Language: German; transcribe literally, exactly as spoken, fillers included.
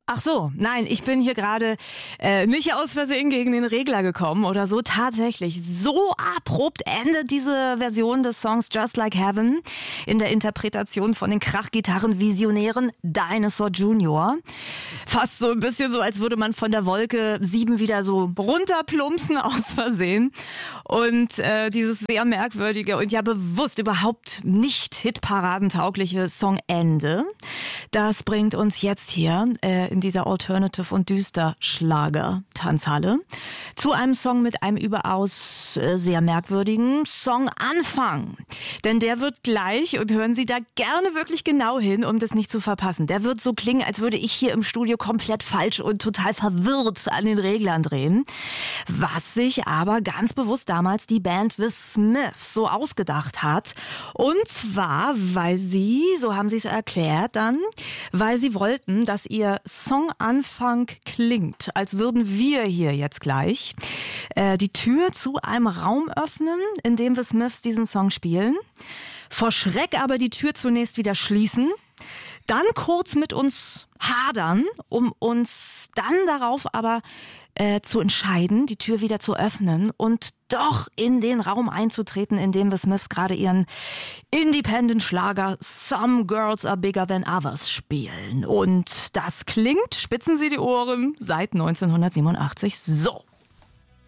Ach so, nein, ich bin hier gerade äh, nicht aus Versehen gegen den Regler gekommen oder so. Tatsächlich, so abrupt endet diese Version des Songs Just Like Heaven in der Interpretation von den Krachgitarren-Visionären Dinosaur Junior. Fast so ein bisschen so, als würde man von der Wolke sieben wieder so runterplumpsen aus Versehen. Und äh, dieses sehr merkwürdige und ja bewusst überhaupt nicht hitparadentaugliche Songende, das bringt uns jetzt hier äh, in dieser Alternative- und Düster-Schlager-Tanzhalle zu einem Song mit einem überaus äh, sehr merkwürdigen Songanfang. Denn der wird gleich, und hören Sie da gerne wirklich genau hin, um das nicht zu verpassen, der wird so klingen, als würde ich hier im Studio komplett falsch und total verwirrt an den Reglern drehen. Was sich aber ganz bewusst damals die Band The Smiths so ausgedacht hat. Und zwar, weil sie, so haben sie es erklärt dann, weil sie wollten, dass ihr Songanfang klingt, als würden wir hier jetzt gleich äh, die Tür zu einem Raum öffnen, in dem The Smiths diesen Song spielen, vor Schreck aber die Tür zunächst wieder schließen, dann kurz mit uns hadern, um uns dann darauf aber äh, zu entscheiden, die Tür wieder zu öffnen und doch in den Raum einzutreten, in dem The Smiths gerade ihren Independent-Schlager Some Girls Are Bigger Than Others spielen. Und das klingt, spitzen Sie die Ohren, seit neunzehnhundertsiebenundachtzig so.